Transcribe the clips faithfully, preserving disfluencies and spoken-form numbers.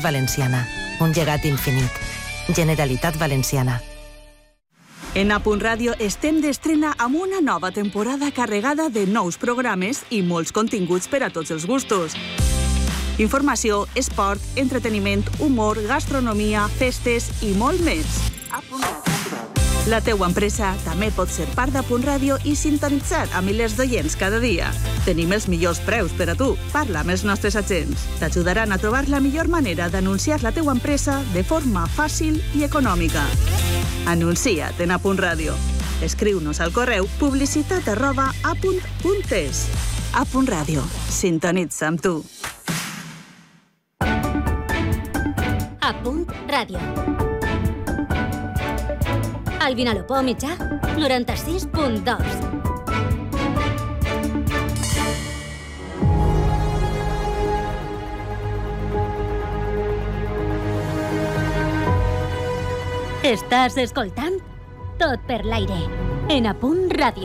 Valenciana. Un llegat infinit. Generalitat Valenciana. En A Punt Ràdio estem d'estrena amb una nova temporada carregada de nous programes i molts continguts per a tots els gustos. Informació, esport, entreteniment, humor, gastronomia, festes i molt més. La teua empresa també pot ser part d'A Punt Ràdio i sintonitzar a milers d'oients cada dia. Tenim els millors preus per a tu. Parla amb els nostres agents. T'ajudaran a trobar la millor manera d'anunciar la teua empresa de forma fàcil i econòmica. Anuncia't en A Punt Ràdio. Escriu-nos al correu publicitat arroba apunt punt es. A Punt Ràdio. Sintonitza amb tu. A Punt Ràdio. El Vinalopó mitjà, noranta-sis punt dos. Estàs escoltant Tot per l'aire, en A Punt Ràdio.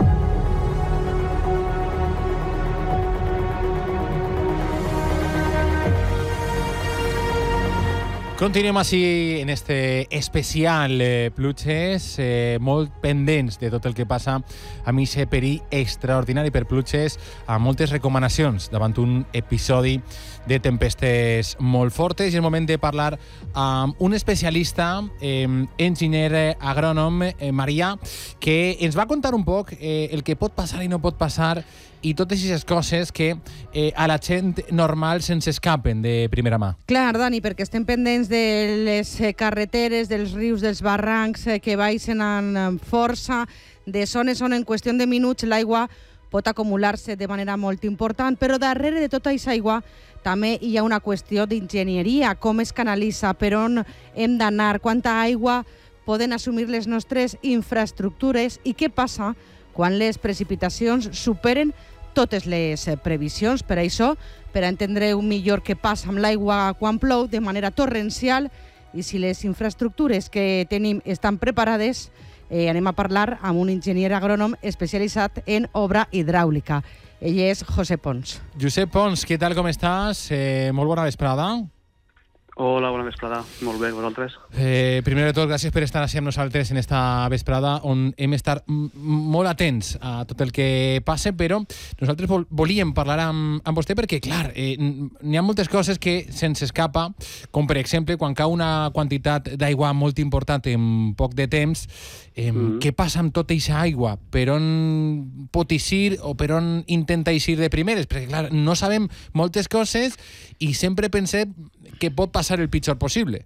Continuem així en este especial eh, Pluches, eh, molt pendents de tot el que passa a mi se perill extraordinari per Pluches, amb moltes recomanacions davant un episodi de tempestes molt fortes. I és moment de parlar amb un especialista, eh, enginyer agrònom, eh, Marià, que ens va contar un poc eh, el que pot passar i no pot passar i totes aquestes coses que eh, a la gent normal se'ns escapen de primera mà. Clar, Dani, perquè estem pendents de les carreteres, dels rius, dels barrancs eh, que baixen amb força, de zones on en qüestió de minuts l'aigua pot acumular-se de manera molt important, però darrere de tota aquesta aigua també hi ha una qüestió d'enginyeria, com es canalitza, per on hem d'anar, quanta aigua poden assumir les nostres infraestructures i què passa quan les precipitacions superen totes les previsions. Per això, per entendre millor què passa amb l'aigua quan plou de manera torrencial i si les infraestructures que tenim estan preparades, eh, anem a parlar amb un enginyer agrònom especialitzat en obra hidràulica. Ell és José Pons. Josep Pons, què tal, com estàs? Eh, molt bona vesprada. Hola, bona vesprada. Molt bé, vosaltres? Eh, primer de tot, gràcies per estar així amb nosaltres en esta vesprada, on hem d'estar molt atents a tot el que passa, però nosaltres vol volíem parlar amb, amb vostè perquè, clar, eh, n'hi ha moltes coses que se'ns escapa, com per exemple, quan cau una quantitat d'aigua molt important en poc de temps, eh, mm. què passa amb tota aquesta aigua? Per on pot eixir o per on intenta eixir de primeres? Perquè, clar, no sabem moltes coses i sempre pensem que pot passar el pitjor possible.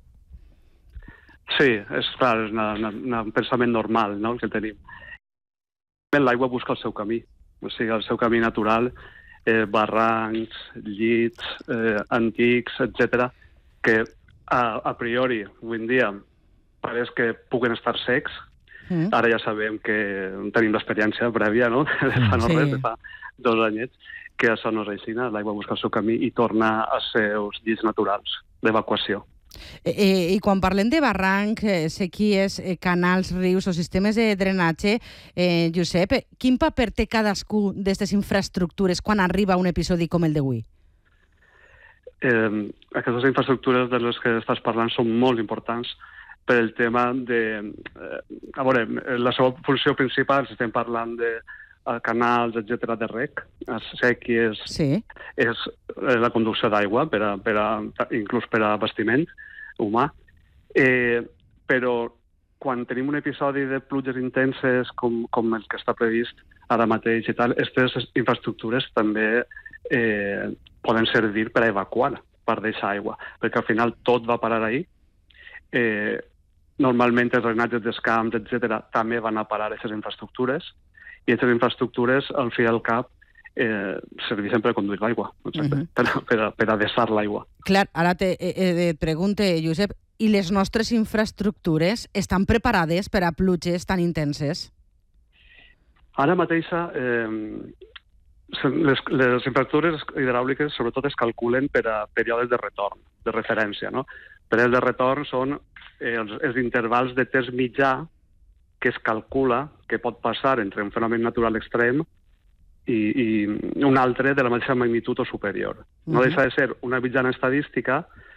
Sí, és clar, és una, una, un pensament normal, no?, el que tenim. L'aigua busca el seu camí, o sigui, el seu camí natural, eh, barrancs, llits, eh, antics, etcètera, que a, a priori, avui en dia, pareix que puguen estar secs. Mm. Ara ja sabem que tenim l'experiència prèvia, no?, de fa no sí. res, de fa dos anyets, que això no és així, l'aigua busca el seu camí i torna als seus llits naturals d'evacuació. Eh, I quan parlem de barranc, eh, sequies, eh, canals, rius o sistemes de drenatge, eh, Josep, quin paper té cadascú d'aquestes infraestructures quan arriba un episodi com el d'avui? Eh, aquestes infraestructures de les que estàs parlant són molt importants per el tema de... Eh, a veure, la seva funció principal, si estem parlant de canals, etcètera, de rec, sèquies, sí. és la conducció d'aigua, per a, per a, inclús per a abastiment humà. Eh, però quan tenim un episodi de pluges intenses com, com el que està previst ara mateix i tal, aquestes infraestructures també eh, poden servir per a evacuar, per deixar aigua, perquè al final tot va parar ahí. Eh, normalment els drenatges dels camps, etcètera, també van a parar aquestes infraestructures, i aquestes infraestructures, al fi i al cap, eh, serveixen per a conduir l'aigua, uh-huh. per, per, a, per a vessar l'aigua. Clar, ara te, eh, et pregunte, Josep, i les nostres infraestructures estan preparades per a pluges tan intenses? Ara mateix, eh, les, les infraestructures hidràuliques sobretot es calculen per a períodes de retorn, de referència, no? Períodes de retorn són eh, els, els intervals de temps mitjà que es calcula que pot passar entre un fenomen natural extrem i, i un altre de la mateixa magnitud o superior. No uh-huh. deixa de ser una mitjana estadística